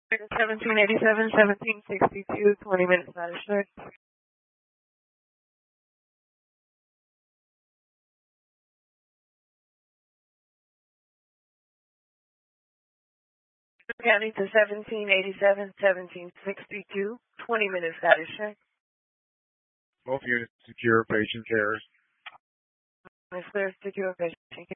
1787, 1762, 20 minutes status check. County to 1787, 1762, 20 minutes status check. Both units secure, patient care. It's clear, secure, patient care.